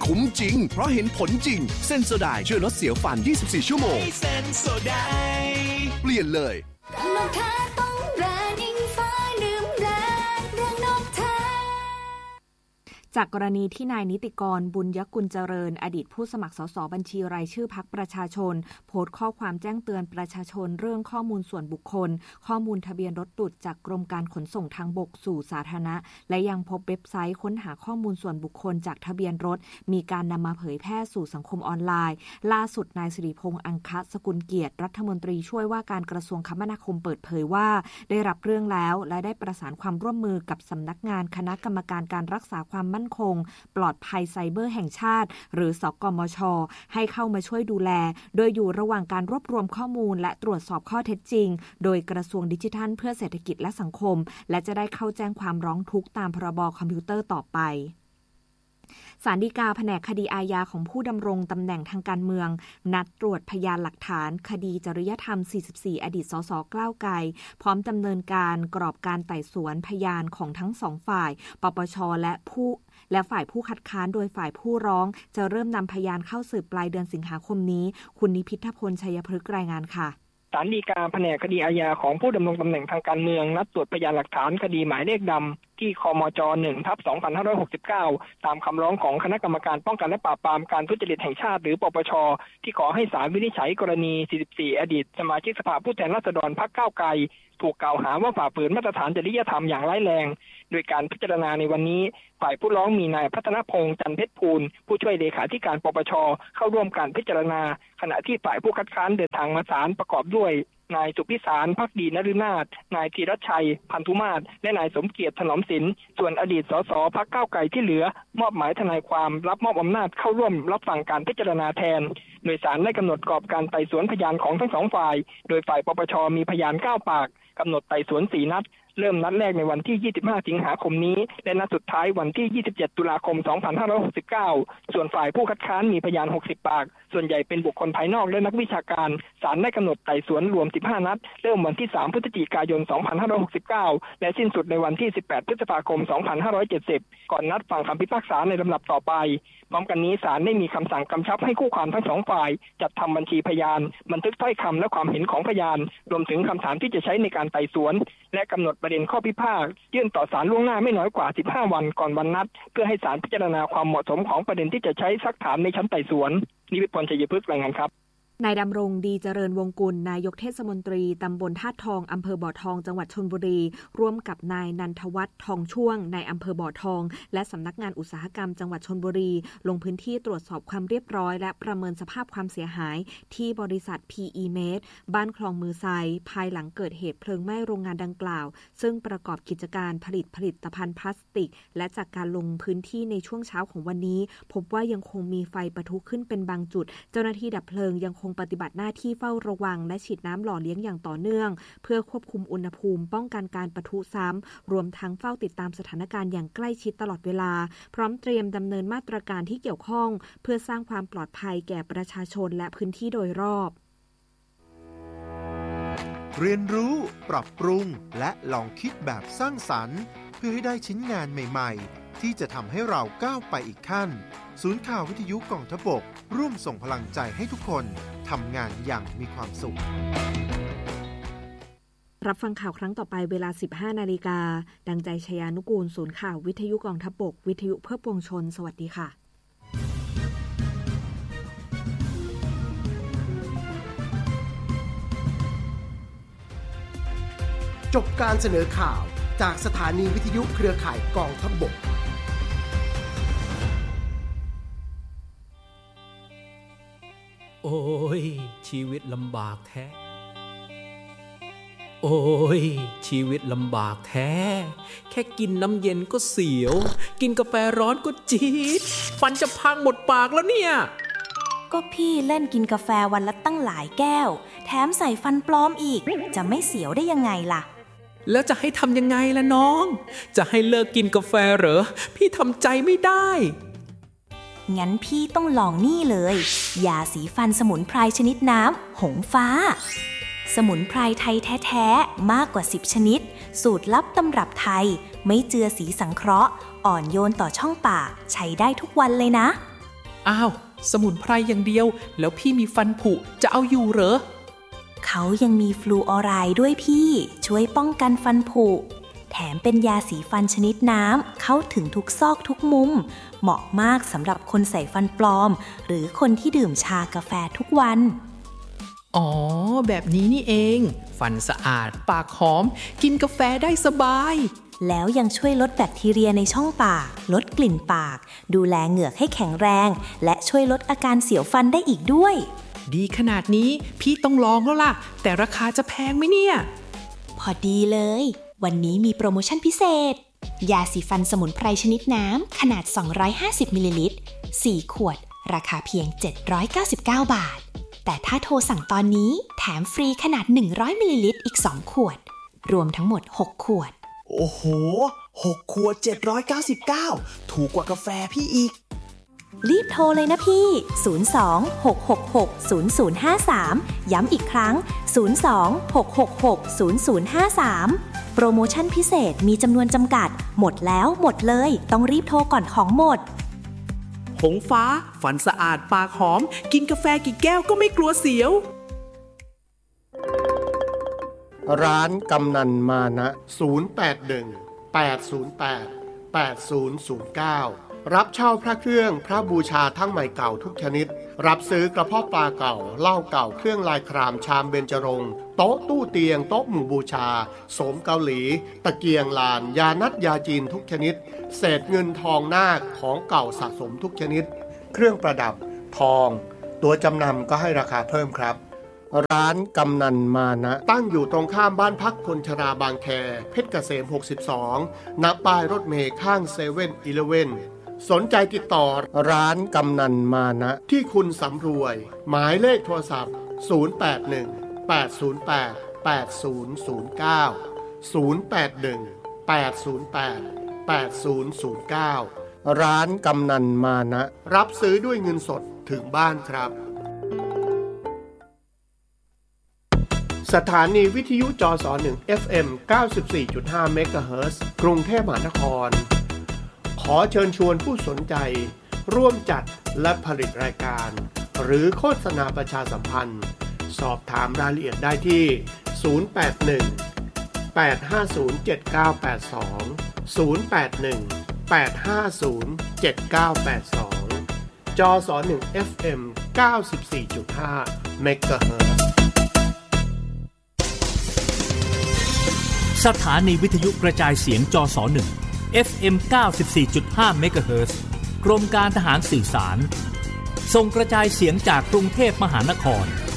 คุ้มจริงเพราะเห็นผลจริงเซนโซไดช่วยลดเสียวฟัน24ชั่วโมงเซนโซไดเปลี่ยนเลยนกแท้ต้องแบรนด์อิงฟ้าดื่มแบรนด์เรื่องนกแท้จากกรณีที่นายนิติกรบุญยกุลเจริญอดีตผู้สมัครสสบัญชีรายชื่อพรรคประชาชนโพสต์ข้อความแจ้งเตือนประชาชนเรื่องข้อมูลส่วนบุคคลข้อมูลทะเบียนรถหลุดจากกรมการขนส่งทางบกสู่สาธารณะและยังพบเว็บไซต์ค้นหาข้อมูลส่วนบุคคลจากทะเบียนรถมีการนำมาเผยแพร่สู่สังคมออนไลน์ล่าสุดนายสิริพงษ์อังคสกุลเกียรติรัฐมนตรีช่วยว่าการกระทรวงคมนาคมเปิดเผยว่าได้รับเรื่องแล้วและได้ประสานความร่วมมือกับสำนักงานคณะกรรมการการรักษาความมั่นคงปลอดภัยไซเบอร์แห่งชาติหรือสกมช.ให้เข้ามาช่วยดูแลโดยอยู่ระหว่างการรวบรวมข้อมูลและตรวจสอบข้อเท็จจริงโดยกระทรวงดิจิทัลเพื่อเศรษฐกิจและสังคมและจะได้เข้าแจ้งความร้องทุกข์ตามพรบคอมพิวเตอร์ต่อไปศาลฎีกาแผนกคดีอาญาของผู้ดำรงตำแหน่งทางการเมืองนัดตรวจพยานหลักฐานคดีจริยธรรม44อดีตสสก้าวไกลพร้อมดำเนินการกรอบการไต่สวนพยานของทั้งสองฝ่ายปปชและฝ่ายผู้คัดค้านโดยฝ่ายผู้ร้องจะเริ่มนำพยานเข้าสืบปลายเดือนสิงหาคมนี้คุณนิพิทพลชัยพฤกษ์รายงานค่ะศาลฎีกาแผนกคดีอาญาของผู้ดำรงตำแหน่งทางการเมืองนัดตรวจพยานหลักฐานคดีหมายเลขดำที่คมจ. 1/2569 ตามคำร้องของคณะกรรมการป้องกันและปราบปรามการทุจริตแห่งชาติหรือปปช.ที่ขอให้ศาลวินิจฉัยกรณี44อดีตสมาชิกสภาผู้แทนราษฎรพรรคก้าวไกลถูกกล่าวหาว่าฝ่าฝืนมาตรฐานจริยธรรมอย่างร้ายแรงโดยการพิจารณาในวันนี้ฝ่ายผู้ร้องมีนายพัฒนพงษ์จันทร์เพชรภูลผู้ช่วยเลขาธิการปปช.เข้าร่วมการพิจารณาขณะที่ฝ่ายผู้คัดค้านเดินทางมาศาลประกอบด้วยนายสุพิสารภักดีนฤนาถนายธีรชัยพันธุมาศและนายสมเกียรติถนอมศิลป์ส่วนอดีตสสพรรคก้าวไกลที่เหลือมอบหมายทนายความรับมอบอำนาจเข้าร่วมรับฟังการพิจารณาแทนโดยศาลได้กำหนดกรอบการไต่สวนพยานของทั้งสองฝ่ายโดยฝ่ายปปช.มีพยาน9ปากกำหนดไต่สวน4นัดเริ่มนัดแรกในวันที่25สิงหาคมนี้และนัดสุดท้ายวันที่27ตุลาคม2569ส่วนฝ่ายผู้คัดค้านมีพยาน60ปากส่วนใหญ่เป็นบุคคลภายนอกและนักวิชาการศาลได้กำหนดไต่สวนรวม15นัดเริ่มวันที่3พฤศจิกายน2569และสิ้นสุดในวันที่18พฤษภาคม2570ก่อนนัดฟังคำพิพากษาในลำดับต่อไปพร้อมกันนี้ศาลได้มีคำสั่งกำชับให้คู่ความทั้งสองฝ่ายจัดทำบัญชีพยานบันทึกถ้อยคำและความเห็นของพยานรวมถึงคำถามที่จะใช้ในการไต่สวนและกำหนดประเด็นข้อพิพาทยื่นต่อศาลล่วงหน้าไม่น้อยกว่า15วันก่อนวันนัดเพื่อให้ศาลพิจารณาความเหมาะสมของประเด็นที่จะใช้ซักถามในชั้นไต่สวนนิพิทพลชัยพฤกษ์รายงานครับนายดำรงดีเจริญวงกุลนายกเทศมนตรีตำบลธาตุทองอำเภอบ่อทองจังหวัดชลบุรีร่วมกับนายนันทวัฒน์ทองช่วงนายอำเภอบ่อทองและสำนักงานอุตสาหกรรมจังหวัดชลบุรีลงพื้นที่ตรวจสอบความเรียบร้อยและประเมินสภาพความเสียหายที่บริษัท PE Med บ้านคลองมือไซภายหลังเกิดเหตุเพลิงไหม้โรงงานดังกล่าวซึ่งประกอบกิจการผลิตภัณฑ์พลาสติกและจากการลงพื้นที่ในช่วงเช้าของวันนี้พบว่ายังคงมีไฟปะทุขึ้นเป็นบางจุดเจ้าหน้าที่ดับเพลิงยังคงปฏิบัติหน้าที่เฝ้าระวังและฉีดน้ำหล่อเลี้ยงอย่างต่อเนื่องเพื่อควบคุมอุณหภูมิป้องกันการปะทุซ้ำรวมทั้งเฝ้าติดตามสถานการณ์อย่างใกล้ชิดตลอดเวลาพร้อมเตรียมดำเนินมาตรการที่เกี่ยวข้องเพื่อสร้างความปลอดภัยแก่ประชาชนและพื้นที่โดยรอบเรียนรู้ปรับปรุงและลองคิดแบบสร้างสรรค์เพื่อให้ได้ชิ้นงานใหม่ๆที่จะทำให้เราก้าวไปอีกขั้นศูนย์ข่าววิทยุกองทัพบกร่วมส่งพลังใจให้ทุกคนทำงานอย่างมีความสุขรับฟังข่าวครั้งต่อไปเวลา 15 นาฬิกาดังใจชยานุกูลศูนย์ข่าววิทยุกองทัพบกวิทยุเพื่อปวงชนสวัสดีค่ะจบการเสนอข่าวจากสถานีวิทยุเครือข่ายกองทัพบกโอ้ยชีวิตลำบากแท้โอ้ยชีวิตลำบากแท้แค่กินน้ำเย็นก็เสียวกินกาแฟร้อนก็จี๊ดฟันจะพังหมดปากแล้วเนี่ยก็พี่เล่นกินกาแฟวันละตั้งหลายแก้วแถมใส่ฟันปลอมอีกจะไม่เสียวได้ยังไงล่ะแล้วจะให้ทำยังไงล่ะน้องจะให้เลิกกินกาแฟเหรอพี่ทำใจไม่ได้งั้นพี่ต้องลองนี่เลยยาสีฟันสมุนไพรชนิดน้ำหงฟ้าสมุนไพรไทยแท้ๆมากกว่า10ชนิดสูตรลับตำรับไทยไม่เจือสีสังเคราะห์อ่อนโยนต่อช่องปากใช้ได้ทุกวันเลยนะอ้าวสมุนไพรอย่างเดียวแล้วพี่มีฟันผุจะเอาอยู่เหรอเขายังมีฟลูออไรด์ด้วยพี่ช่วยป้องกันฟันผุแถมเป็นยาสีฟันชนิดน้ำเข้าถึงทุกซอกทุกมุมเหมาะมากสำหรับคนใส่ฟันปลอมหรือคนที่ดื่มชากาแฟทุกวันอ๋อแบบนี้นี่เองฟันสะอาดปากหอมกินกาแฟได้สบายแล้วยังช่วยลดแบคทีเรียในช่องปากลดกลิ่นปากดูแลเหงือกให้แข็งแรงและช่วยลดอาการเสียวฟันได้อีกด้วยดีขนาดนี้พี่ต้องลองแล้วล่ะแต่ราคาจะแพงไหมเนี่ยพอดีเลยวันนี้มีโปรโมชั่นพิเศษยาสีฟันสมุนไพรชนิดน้ำขนาด250มิลลิลิตร4ขวดราคาเพียง799 บาทแต่ถ้าโทรสั่งตอนนี้แถมฟรีขนาด100มิลลิลิตรอีก2ขวดรวมทั้งหมด6ขวดโอ้โห6ขวด799ถูกกว่ากาแฟพี่อีกรีบโทรเลยนะพี่02-666-0053ย้ำอีกครั้ง02-666-0053โปรโมชั่นพิเศษมีจำนวนจำกัดหมดแล้วหมดเลยต้องรีบโทรก่อนของหมดหงฟ้าฟันสะอาดปากหอมกินกาแฟกี่แก้วก็ไม่กลัวเสียวร้านกำนันมานะ081-808-8009รับเช่าพระเครื่องพระบูชาทั้งใหม่เก่าทุกชนิดรับซื้อกระเพาะปลาเก่าเหล้าเก่าเครื่องลายครามชามเบญจรงค์โต๊ะตู้เตียงโต๊ะหมู่บูชาโสมเกาหลีตะเกียงลานยานัดยาจีนทุกชนิดเศษเงินทองนาคของเก่าสะสมทุกชนิดเครื่องประดับทองตัวจำนำก็ให้ราคาเพิ่มครับร้านกำนันมานะตั้งอยู่ตรงข้ามบ้านพักคนชราบางแคเพชรเกษม62ณป้ายรถเมล์ข้าง7-Elevenสนใจติดต่อร้านกำนันมานะที่คุณสำรวยหมายเลขโทรศัพท์081-808-8009 ร้านกำนันมานะรับซื้อด้วยเงินสดถึงบ้านครับสถานีวิทยุจส.1 FM 94.5 เมกะเฮิรตซ์กรุงเทพมหานครขอเชิญชวนผู้สนใจร่วมจัดและผลิตรายการหรือโฆษณาประชาสัมพันธ์สอบถามรายละเอียดได้ที่081-850-7982 081-850-7982 จส.1 FM 94.5 เมกะเฮิรตซ์สถานีวิทยุกระจายเสียงจส.1 FM 94.5 เมกะเฮิรตซ์กรมการทหารสื่อสารส่งกระจายเสียงจากกรุงเทพมหานคร